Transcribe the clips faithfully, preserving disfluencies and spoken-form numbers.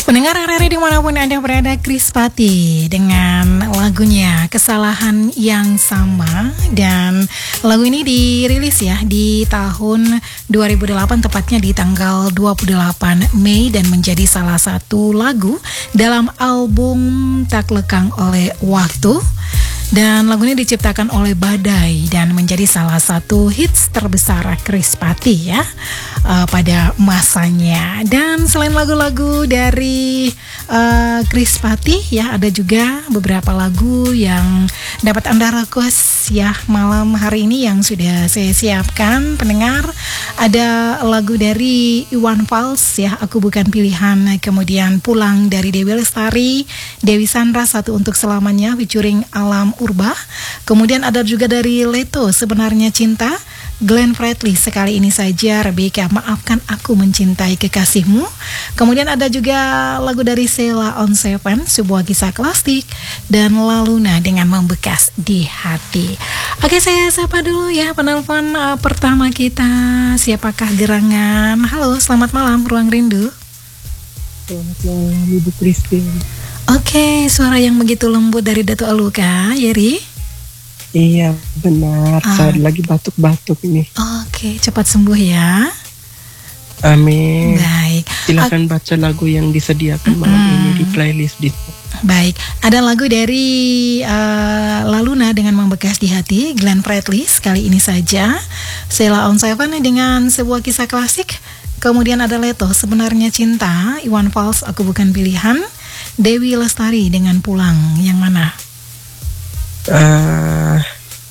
Pendengar R R I dimanapun Anda berada, Krispati dengan lagunya Kesalahan Yang Sama. Dan lagu ini dirilis ya di tahun dua ribu delapan, tepatnya di tanggal dua puluh delapan Mei, dan menjadi salah satu lagu dalam album Tak Lekang Oleh Waktu. Dan lagu ini diciptakan oleh Badai dan menjadi salah satu hits terbesar Krispati ya uh, pada masanya. Dan selain lagu-lagu dari uh, Krispati ya, ada juga beberapa lagu yang dapat Anda request ya malam hari ini yang sudah saya siapkan. Pendengar, ada lagu dari Iwan Fals ya, Aku Bukan Pilihan. Kemudian Pulang dari Dewi Lestari, Dewi Sandra, Satu Untuk Selamanya featuring Alam Urba. Kemudian ada juga dari Leto, Sebenarnya Cinta, Glenn Fredly, Sekali Ini Saja, Rebecca, Maafkan Aku Mencintai Kekasihmu. Kemudian ada juga lagu dari Sheila on Seven, Sebuah Kisah Klasik, dan Laluna dengan Membekas di Hati. Oke, saya sapa dulu ya penelpon uh, pertama kita. Siapakah gerangan? Halo, selamat malam Ruang Rindu. Selamat malam Ibu Christine. Oke, suara yang begitu lembut dari Dato' Aluka, Yeri. Iya, benar. Ah. Saya lagi batuk-batuk ini. Oke, cepat sembuh ya. Amin. Baik. Silakan baca lagu yang disediakan malam Hmm. ini di playlist di. Baik, ada lagu dari uh, Laluna dengan Membekas di Hati, Glenn Fredly, Sekali Ini Saja, Sheila on Seven dengan Sebuah Kisah Klasik. Kemudian ada Leto, Sebenarnya Cinta, Iwan Fals, Aku Bukan Pilihan, Dewi Lestari dengan Pulang. Yang mana? Uh,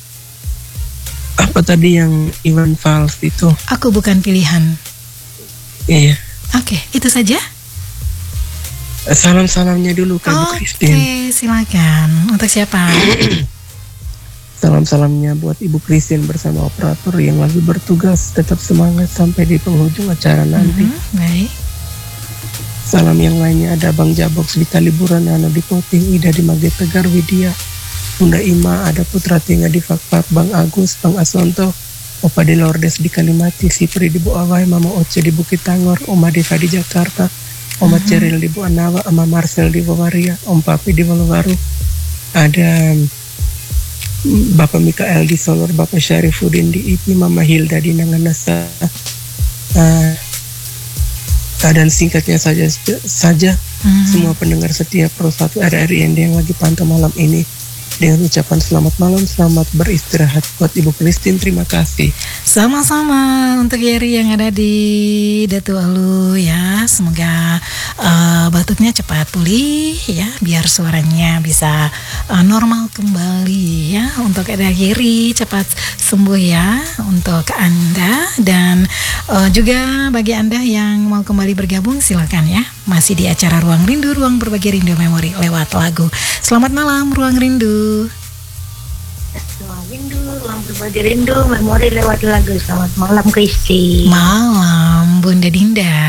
apa tadi yang Iwan Fals itu? Aku Bukan Pilihan. Iya. Oke, itu saja. Salam-salamnya dulu ke Ibu Christine. Oke, silakan. Untuk siapa? Salam-salamnya buat Ibu Christine bersama operator yang lagi bertugas. Tetap semangat sampai di penghujung acara nanti. Mm-hmm, baik. Salam yang lainnya ada Bang Jaboks di Liburan, Nano di Koting, Ida di Mage Tegar, Widya, Bunda Ima, ada Putra Tinga di Fakfak, Bang Agus, Bang Asonto, Opa di Lordes di Kalimati, Sipri di Buawai, Mama Oce di Bukit Tangor, Oma Deva di Jakarta, Oma uh-huh. Ceril di Bu Anawa, Oma Marcel di Bawaria, Om Papi di Waluwaru, ada Bapak Mikael di Solor, Bapak Syarifuddin di I P I, Mama Hilda di Nanganasa. uh, Dan singkatnya saja saja hmm. semua pendengar setia Pro satu R R I N D yang lagi pantau malam ini, dengan ucapan selamat malam, selamat beristirahat buat Ibu Christine. Terima kasih. Sama-sama untuk Yeri yang ada di Dato' Alu ya. Semoga uh, batuknya cepat pulih ya, biar suaranya bisa uh, normal kembali ya. Untuk ada Yeri cepat sembuh ya untuk Anda. Dan uh, juga bagi Anda yang mau kembali bergabung, silakan ya. Masih di acara Ruang Rindu, Ruang Berbagi Rindu Memori lewat lagu. Selamat malam Ruang Rindu. Ruang Rindu, Ruang Berbagi Rindu Memori lewat lagu. Selamat malam Kristi. Malam Bunda Dinda.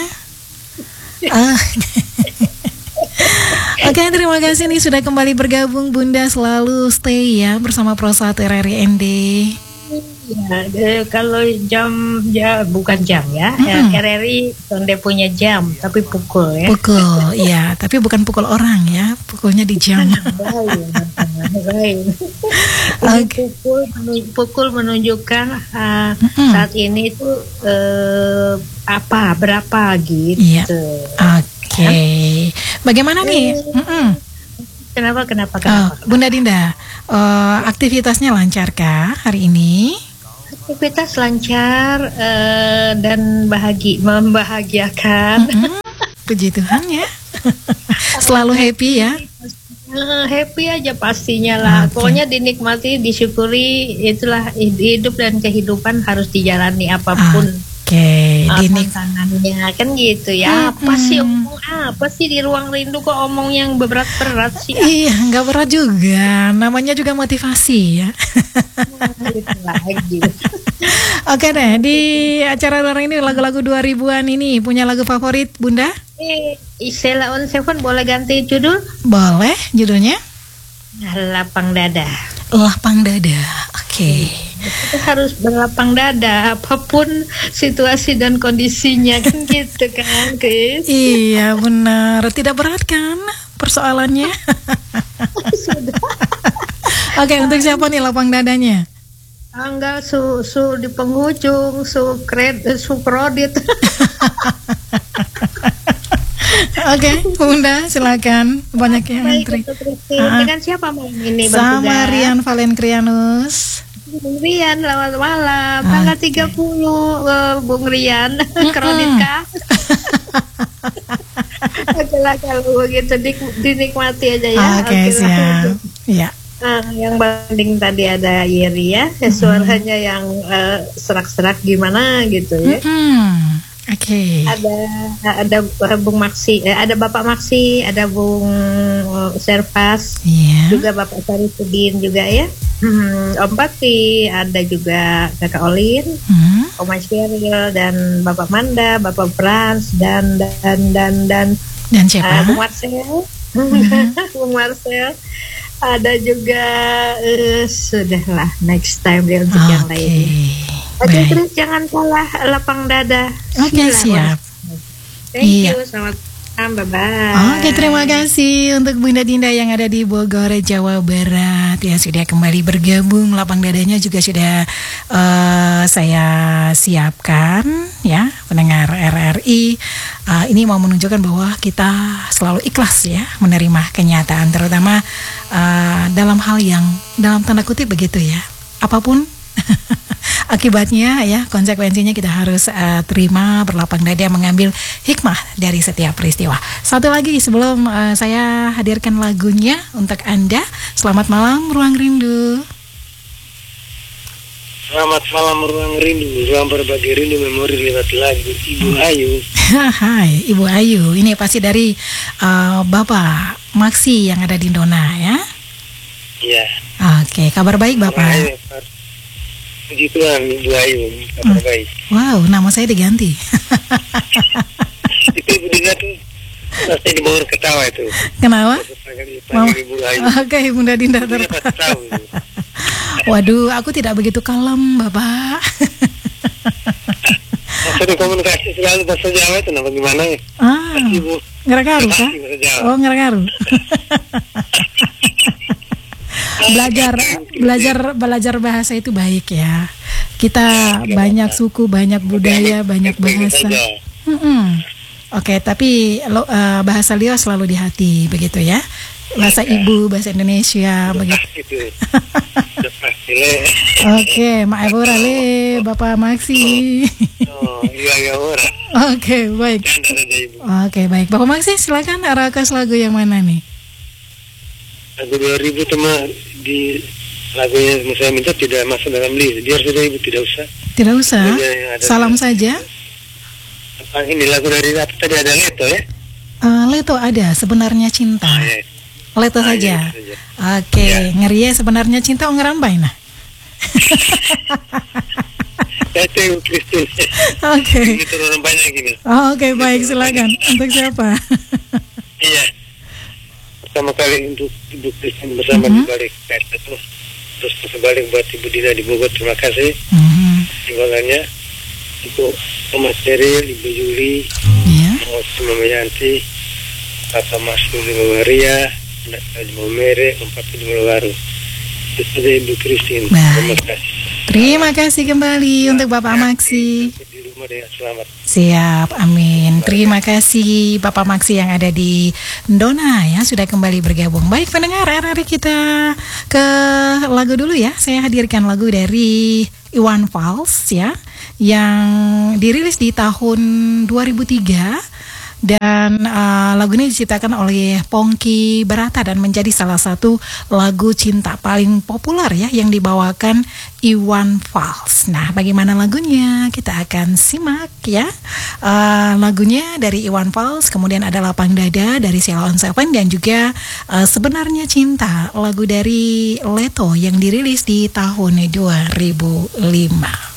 ah. Oke, terima kasih nih sudah kembali bergabung Bunda. Selalu stay ya bersama Pro satu R R I N D. Ya, de, kalau jam ya bukan jam ya, hmm. ya R R I dia punya jam tapi pukul ya. Pukul, ya, tapi bukan pukul orang ya, pukulnya di jam. Baik. Okay. Pukul, pukul menunjukkan uh, hmm. saat ini itu uh, apa berapa gitu. Ya. Oke, okay. Bagaimana nih? Hmm. Kenapa kenapa kenapa? Oh, Bunda Dinda, uh, aktivitasnya lancarkah hari ini? Aktivitas lancar uh, dan bahagia, membahagiakan. Mm-hmm. Puji Tuhan ya. Selalu happy ya. Uh, happy aja pastinya lah. Okay. Pokoknya dinikmati, disyukuri, itulah hidup dan kehidupan harus dijalani apapun. Oke, okay. Dinik tangannya kan gitu ya. Mm-hmm. Apa sih omong apa sih di Ruang Rindu kok omong yang berat-berat sih? Iya, nggak berat juga. Namanya juga motivasi ya. lagi. Oke deh, di acara luar ini lagu-lagu dua ribuan ini punya lagu favorit Bunda? Eh, Sheila on Seven boleh ganti judul? Boleh, judulnya? Lapang Dada. Lapang Dada. Oke. Okay. Kita harus berlapang dada apapun situasi dan kondisinya kan gitu kan, Chris. Iya benar, tidak berat kan persoalannya? Sudah. Oke, untuk siapa nih lapang dadanya? Enggak, su, su di penghujung, su kred, su kredit. Oke, Bunda silakan, banyak yang Baik, antri. untuk Christine. Ah. Dengan siapa malam ini? Sama bertugas? Rian Valenkrianus. Bung Rian, selamat malam. Oke. Tanggal tiga puluh, uh, Bung Rian. Kredit kah? Oke lah, kalau begitu dik- dinikmati aja ya. Oke, lah. siap. Iya. Ah, yang banding tadi ada Yeri ya, suaranya yang uh, serak-serak gimana gitu ya. Mm-mm. Oke. Ada ada Bung Maksi, eh, ada Bapak Maksi, ada Bung uh, Servas, Iya. juga Bapak Sarifudin juga ya. Hmm, Om Pati, ada juga Kakak Olin, Hmm. Om Sheryl, dan Bapak Manda, Bapak Frans, dan dan dan dan Dan uh, siapa? Bung Marcel, Mhm. Bung Marcel. Ada juga uh, sudahlah, next time dia untuk yang Oke. lain. Oke, Baik. terus jangan kalah lapang dada. Oke, Bismillah. siap. Thank Iya. you, selamat malam, bye-bye. Oke, terima kasih untuk Bunda Dinda yang ada di Bogor, Jawa Barat ya, sudah kembali bergabung. Lapang dadanya juga sudah eh, saya siapkan ya, pendengar R R I. Eh, ini mau menunjukkan bahwa kita selalu ikhlas ya menerima kenyataan, terutama eh, dalam hal yang dalam tanda kutip begitu ya. Apapun akibatnya ya, konsekuensinya kita harus uh, terima, berlapang dada, mengambil hikmah dari setiap peristiwa. Satu lagi sebelum uh, saya hadirkan lagunya untuk Anda. Selamat malam Ruang Rindu. Selamat malam Ruang Rindu, ruang berbagi rindu memori lewat lagu Ibu Ayu. Hai Ibu Ayu, ini pasti dari uh, Bapak Maksi yang ada di Dona ya. Iya. Oke, kabar baik Bapak. Puji Tuhan, Ibu Ayu, kabar Hmm. baik. Wow, nama saya diganti. Itu Ibu Dinda tuh pasti di bawah ketawa itu. Kenapa? Panggil Mama. panggil Ibu Ayu. Oke, Bunda Dinda Ibu Dinda ter- pasti tahu. Waduh, aku tidak begitu kalem, Bapak. Maksudnya komunikasi selalu bahasa Jawa itu, nah bagaimana ya? Ah, Ibu ngaruh kah? pasti bahasa Jawa. Oh, ngaruh. belajar belajar belajar bahasa itu baik ya. Kita banyak suku, banyak budaya, banyak bahasa. Mm-mm. Oke, tapi lo, uh, bahasa Leo selalu di hati begitu ya. Bahasa ibu, bahasa Indonesia begitu. Gitu. Udah pasti le. Oke, maafura le, Bapak Maksi. Oh, iya iya orang. Oke, baik. Canda aja Ibu. Oke, baik. Bapak Maksi silakan arakas lagu yang mana nih? Lagu dua ribu teman di lagunya saya minta tidak masuk dalam list. Biar sudah Ibu tidak usah. Tidak usah. Lagunya yang ada- Salam saja. Apa ini lagu dari apa tadi ada Leto ya? Uh, Leto ada, sebenarnya cinta. Ah, ya. Leto Ah, saja. iya, itu saja. Oke, Ya. ngeri ya sebenarnya cinta ongerambai nah. Saya itu Ibu Christine. Oke. Ini turun banyak gini. Oh, Oke, baik silakan. Untuk siapa? Iya. Pertama kali untuk Ibu Christine bersama Mhm. di balik kereta itu. Terus kembali buat Ibu Dina di Bogor. Terima kasih. Mhm. Timbangannya untuk Mas Sheryl, Ibu Yuli, Ya. Mas Mama Yanti, Papa Mas Yuli Maria, Anak Haji Momere, Empat di Baru. Itu saja Ibu Christine. Baik. Terima kasih. Terima kasih kembali untuk Bapak Maksi. Di rumah dengan selamat. Siap, amin. Terima kasih Bapak Maksi yang ada di Dona ya, sudah kembali bergabung. Baik pendengar R R I, kita ke lagu dulu ya. Saya hadirkan lagu dari Iwan Fals ya, yang dirilis di tahun dua ribu tiga. Dan uh, lagu ini diciptakan oleh Pongki Barata dan menjadi salah satu lagu cinta paling populer ya yang dibawakan Iwan Fals. Nah, bagaimana lagunya? Kita akan simak ya. Uh, lagunya dari Iwan Fals, kemudian ada Lapang Dada dari Sheila on Seven, dan juga uh, Sebenarnya Cinta, lagu dari Leto yang dirilis di tahun dua ribu lima.